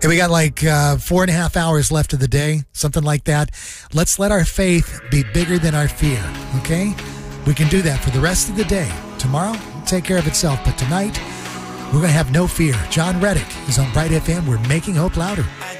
Hey, we got like 4.5 hours left of the day, something like that. Let's let our faith be bigger than our fear, okay? We can do that for the rest of the day. Tomorrow, it'll take care of itself, but tonight, we're going to have no fear. John Reddick is on Bright FM. We're making hope louder.